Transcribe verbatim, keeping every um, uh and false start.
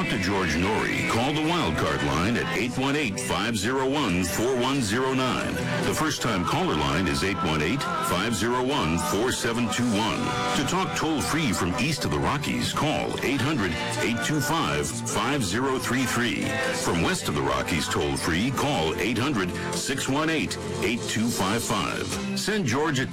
to George Norrie, call the Wildcard line at eight one eight, five oh one, four one oh nine. The first-time caller line is eight one eight, five oh one, four seven two one. To talk toll-free from east of the Rockies, call eight hundred, eight two five, five oh three three. From west of the Rockies toll-free, call eight hundred, six one eight, eight two five five. Send George a